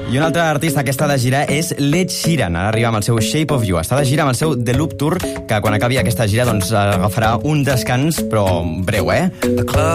I un altre artista que està de gira és l'Ed Sheeran. Ara arriba amb el seu Shape of You. Està de gira amb el seu The Loop Tour, que quan acabi aquesta gira doncs agafarà un descans, però breu,